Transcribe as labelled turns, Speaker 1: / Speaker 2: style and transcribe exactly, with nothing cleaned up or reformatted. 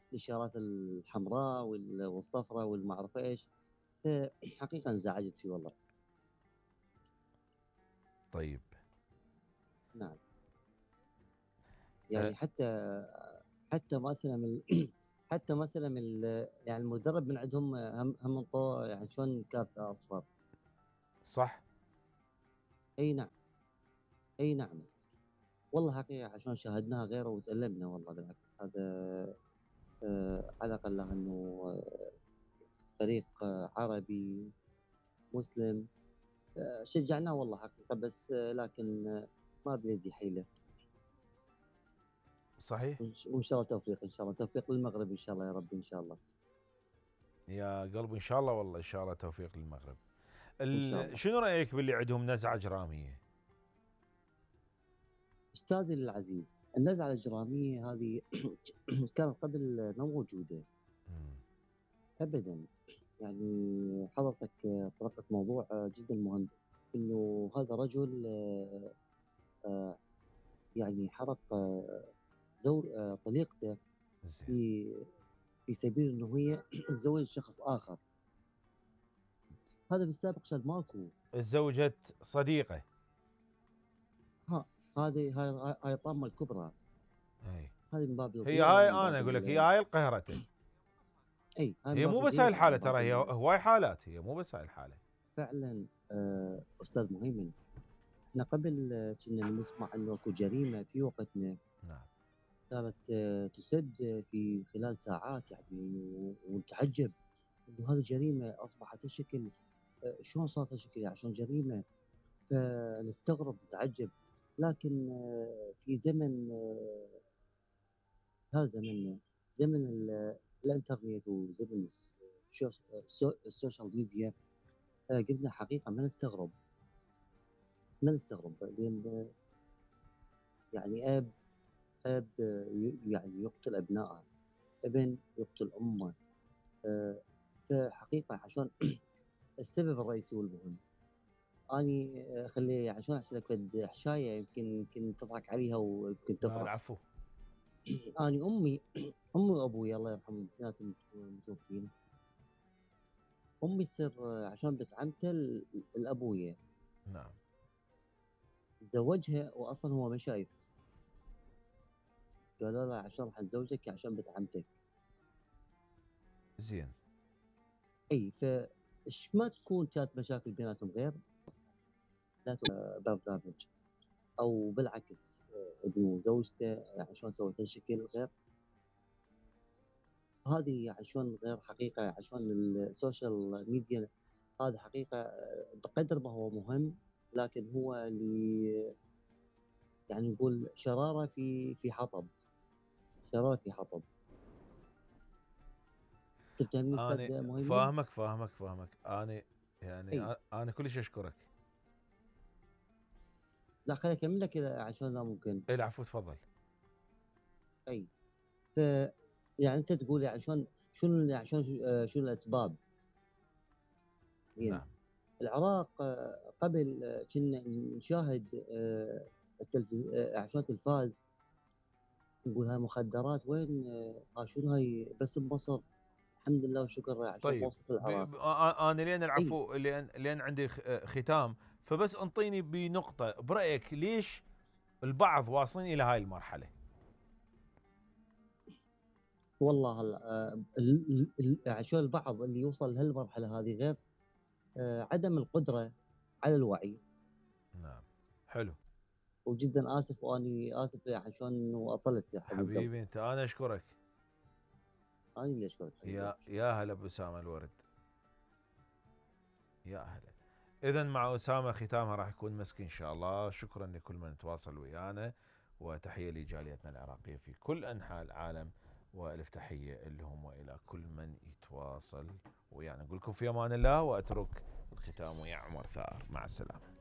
Speaker 1: الإشارات الحمراء وال والصفرا والما أعرف إيش، فحقيقة انزعجت فيه والله.
Speaker 2: طيب.
Speaker 1: نعم.
Speaker 2: أه
Speaker 1: يعني حتى حتى مثلًا ال حتى مثلًا ال يعني المدرب من عندهم هم هم انطوه يعني شلون كارت أصفر.
Speaker 2: صح.
Speaker 1: أي نعم، أي نعم. والله حقيقة عشان شاهدناها غير وتألمنا والله بالعكس. هذا آآ على الأقل إنه فريق آه، عربي مسلم، آآ شجعناه والله حقيقة، بس آه، لكن آه، ما بيدي حيلة.
Speaker 2: صحيح.
Speaker 1: وإن ش وإن شاء الله توفيق، إن شاء الله توفيق للمغرب إن شاء الله يا رب إن شاء الله.
Speaker 2: يا قلبي ان شاء الله، والله ان شاء الله توفيق للمغرب.
Speaker 1: إن شاء
Speaker 2: ال...
Speaker 1: الله.
Speaker 2: شنو رايك باللي عندهم نزعه اجراميه؟
Speaker 1: أستاذي العزيز، النزعة الإجرامية هذه كانت قبل ما موجودة
Speaker 2: مم.
Speaker 1: أبدًا. يعني حضرتك آه، طرقت موضوع آه، جدًا مهم، إنه هذا رجل آآ آآ يعني حرق آه، زو آآ طليقته
Speaker 2: زين.
Speaker 1: في في سبيل إنه هي تزوج شخص آخر. هذا في السابق كان ماكو.
Speaker 2: تزوجت صديقه.
Speaker 1: ها هذه هاي هاي الطامة الكبرى.
Speaker 2: اي.
Speaker 1: هذه من باب
Speaker 2: هي
Speaker 1: الغيرة
Speaker 2: هاي
Speaker 1: ومن
Speaker 2: انا
Speaker 1: باب
Speaker 2: اقول لك، هي
Speaker 1: ال
Speaker 2: هاي القهرته.
Speaker 1: أي هاي من
Speaker 2: هي
Speaker 1: باب
Speaker 2: مو بس هاي
Speaker 1: الغيرة
Speaker 2: الحاله،
Speaker 1: ومن
Speaker 2: ترى
Speaker 1: باب
Speaker 2: هي
Speaker 1: ال
Speaker 2: هواي حالات، هي مو بس هاي الحاله.
Speaker 1: فعلًا آآ أستاذ مهيمن، إحنا قبل آه، كنا من نسمع إنه أكو جريمة في وقتنا
Speaker 2: نعم.
Speaker 1: كانت آه، تُسَد في خلال ساعات يعني، و ونتعجب إنه هذه جريمة أصبحت هالشكل. آآ شلون صارت هالشكل يعني شلون جريمة؟ فنستغرب نتعجب. لكن آه، في زمن آه، هذا زمننا، زمن ال الإنترنت وزمن الس الشوش السو السوشيال ميديا. آآ قمنا حقيقة ما نستغرب، ما نستغرب لأن يعني أب أب ي يعني يقتل أبنائه، ابن يقتل أمه. آآ فحقيقة عشان السبب الرئيسي والمهم، أني آآ خلّي عشان أحكي لك فد حشاية يمكن يمكن تضحك عليها ويمكن
Speaker 2: لا
Speaker 1: تفرح.
Speaker 2: العفو.
Speaker 1: أني أمي أمي وأبويا الله يرحمهم اثنيناتهم مت متوفين. أمي تصير عشان بنت عمته ل لأبويا،
Speaker 2: نعم.
Speaker 1: تزوجها وأصلًا هو ما شايف. قالوا له عشان راح نزوجك عشان بنت عمتك.
Speaker 2: زين.
Speaker 1: أي فإيش ما تكون كانت مشاكل بيناتهم غير بيناتهم برنامج، أو بالعكس آآ إنه زوجته يعني شلون سوت هالشكل غير. هذه يعني شلون غير حقيقة عشان السوشيال ميديا. هذا حقيقة آه، بقدر ما هو مهم، لكن هو اللي يعني نقول شرارة في في حطب، شرارة في حطب. تفهمني
Speaker 2: انا
Speaker 1: أستاذ مهيمن؟
Speaker 2: فاهمك فاهمك فاهمك انا.
Speaker 1: أي.
Speaker 2: يعني انا كلش اشكرك.
Speaker 1: لا خليني أكمل لك إذا عشان لا ممكن.
Speaker 2: العفو تفضل.
Speaker 1: أي ف يعني أنت تقول يعني شلون شنو يعني شلون آآ شنو الأسباب؟ زين.
Speaker 2: نعم.
Speaker 1: العراق آه، قبل آه، كنا نشاهد آآ التلفز آآ عشان تلفاز نقول هاي مخدرات وين آه، ها شنو هاي بس بمصر. الحمد لله والشكر عشان
Speaker 2: طيب.
Speaker 1: وصلت
Speaker 2: ب...
Speaker 1: العراق.
Speaker 2: ب... انا لين
Speaker 1: أي
Speaker 2: العفو، لين لين عندي خ- ختام، فبس انطيني بنقطه برايك ليش البعض واصلين الى هاي المرحله؟
Speaker 1: والله هلا آآ ال ال ال يعني شلون البعض اللي يوصل لهالمرحلة هذه غير آآ عدم القدرة على الوعي.
Speaker 2: نعم. حلو.
Speaker 1: وجدًا آسف وأني آسف عشان إنه أطلت حضرتك.
Speaker 2: حبيبي انت، انا اشكرك.
Speaker 1: أنا اللي أشكرك حبيبي
Speaker 2: يا
Speaker 1: ألف شكر.
Speaker 2: يا هلا باسامه الورد. يا هلا. اذا مع اسامه ختامها راح يكون مسك ان شاء الله. شكرا لكل من تواصل ويانا، وتحيه لجاليتنا العراقيه في كل انحاء العالم، والف تحيه لهم والى كل من يتواصل ويانا. نقول لكم في امان الله، واترك الختام ويا عمر ثار. مع السلامه.